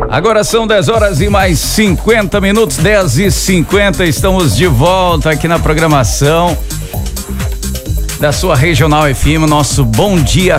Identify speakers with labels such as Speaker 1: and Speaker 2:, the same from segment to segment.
Speaker 1: Agora são 10 horas e mais 50 minutos, 10h50, estamos de volta aqui na programação da sua Regional FM, nosso Bom Dia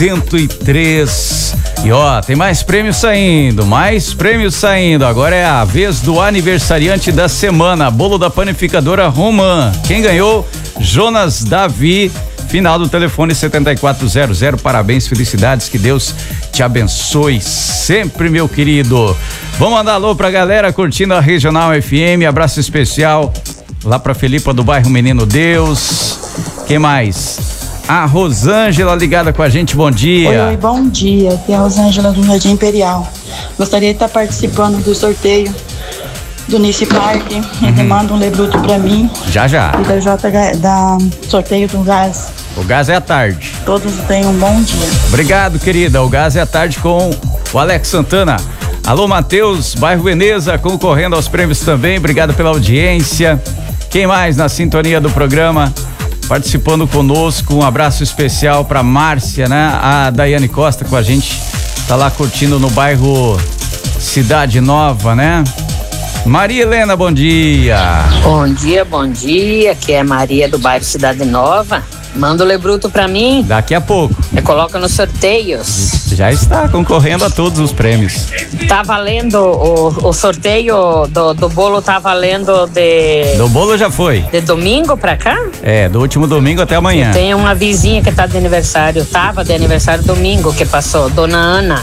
Speaker 1: 103. E ó, tem mais prêmios saindo. Agora é a vez do aniversariante da semana, bolo da panificadora Roman. Quem ganhou? Jonas Davi, final do telefone 7400. Parabéns, felicidades, que Deus te abençoe sempre, meu querido. Vamos mandar alô pra galera curtindo a Regional FM, abraço especial lá pra Felipa do bairro Menino Deus. Quem mais? A Rosângela ligada com a gente, bom dia.
Speaker 2: Oi, bom dia, aqui é a Rosângela do Jardim Imperial. Gostaria de estar participando do sorteio do Nice Park. Ele manda um lebruto pra mim.
Speaker 1: Já.
Speaker 2: E da sorteio do gás.
Speaker 1: O gás é à tarde.
Speaker 2: Todos tenham um bom dia.
Speaker 1: Obrigado, querida. O gás é à tarde com o Alex Santana. Alô, Matheus, bairro Veneza, concorrendo aos prêmios também. Obrigado pela audiência. Quem mais na sintonia do programa? Participando conosco, um abraço especial pra Márcia, né? A Daiane Costa com a gente, tá lá curtindo no bairro Cidade Nova, né? Maria Helena, bom dia.
Speaker 3: Bom dia, aqui é Maria do bairro Cidade Nova. Manda o lebruto pra mim.
Speaker 1: Daqui a pouco.
Speaker 3: Eu coloco nos sorteios.
Speaker 1: Já está concorrendo a todos os prêmios.
Speaker 3: Tá valendo o sorteio do bolo, tá valendo
Speaker 1: do bolo já foi.
Speaker 3: De domingo pra cá?
Speaker 1: É, do último domingo até amanhã.
Speaker 3: Tem uma vizinha que tá de aniversário, tava de aniversário domingo que passou, Dona Ana.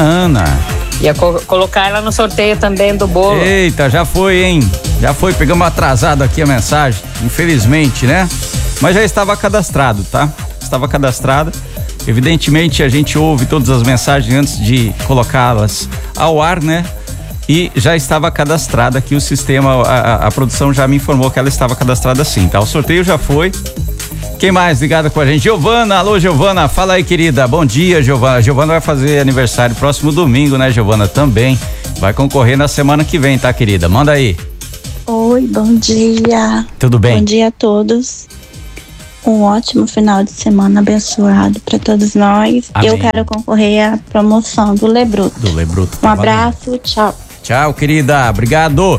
Speaker 3: Ia colocar ela no sorteio também do bolo.
Speaker 1: Eita, já foi, hein? Já foi, pegamos atrasado aqui a mensagem, infelizmente, né? Mas já estava cadastrado, tá? Estava cadastrado. Evidentemente, a gente ouve todas as mensagens antes de colocá-las ao ar, né? E já estava cadastrada aqui o sistema, a produção já me informou que ela estava cadastrada sim, tá? O sorteio já foi. Quem mais ligada com a gente? Giovana, alô Giovana, fala aí, querida. Bom dia, Giovana. Giovana vai fazer aniversário próximo domingo, né, Giovana? Também vai concorrer na semana que vem, tá, querida? Manda aí.
Speaker 4: Oi, bom dia.
Speaker 1: Tudo bem?
Speaker 4: Bom dia a todos. Um ótimo final de semana abençoado para todos nós.
Speaker 1: Amém.
Speaker 4: Eu quero concorrer à promoção do lebruto. Um abraço, tchau.
Speaker 1: Tchau, querida. Obrigado.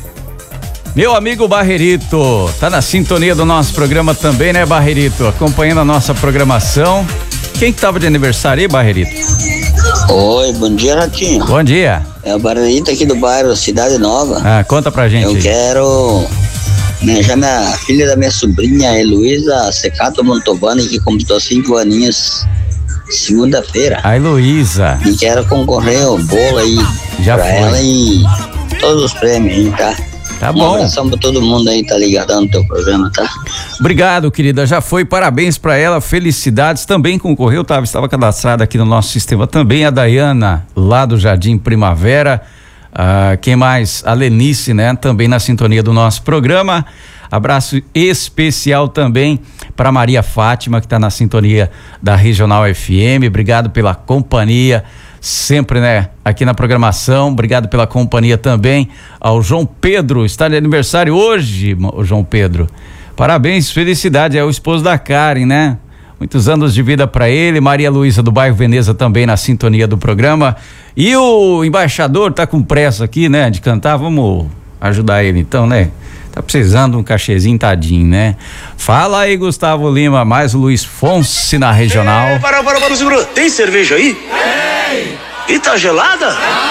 Speaker 1: Meu amigo Barrerito, tá na sintonia do nosso programa também, né, Barrerito? Acompanhando a nossa programação. Quem que tava de aniversário aí, Barrerito?
Speaker 5: Oi, bom dia, Ratinho.
Speaker 1: Bom dia.
Speaker 5: É o Barrerito aqui do bairro Cidade Nova.
Speaker 1: Conta pra gente.
Speaker 5: Eu quero, né, já minha filha da minha sobrinha, Heloísa Secato Montovani, que completou 5 aninhos segunda-feira.
Speaker 1: A Heloísa.
Speaker 5: E quero concorrer ao bolo aí
Speaker 1: já
Speaker 5: pra
Speaker 1: foi.
Speaker 5: Ela e todos os prêmios, hein, tá?
Speaker 1: Tá bom.
Speaker 5: Um abração pra todo mundo aí, tá ligadão no teu programa, tá?
Speaker 1: Obrigado, querida, já foi, parabéns pra ela, felicidades, também concorreu, estava cadastrada aqui no nosso sistema também, a Dayana, lá do Jardim Primavera, quem mais? A Lenice, né? Também na sintonia do nosso programa, abraço especial também pra Maria Fátima, que tá na sintonia da Regional FM, obrigado pela companhia, sempre, né, aqui na programação. Obrigado pela companhia também ao João Pedro, está de aniversário hoje, o João Pedro. Parabéns, felicidade, é o esposo da Karen, né? Muitos anos de vida para ele. Maria Luísa do bairro Veneza também na sintonia do programa. E o embaixador tá com pressa aqui, né, de cantar. Vamos ajudar ele então, né? Tá precisando de um cachezinho, tadinho, né? Fala aí, Gustavo Lima, mais o Luiz Fonse na Regional.
Speaker 6: Para, segura. Tem cerveja aí? Tem! E tá gelada?